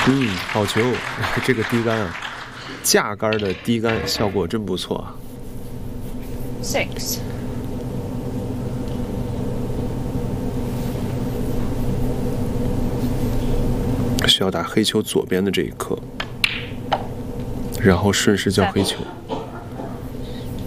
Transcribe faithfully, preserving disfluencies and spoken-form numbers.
嗯，好球！这个低杆啊，架杆的低杆效果真不错啊。 Six. 需要打黑球左边的这一颗，然后顺势叫黑球。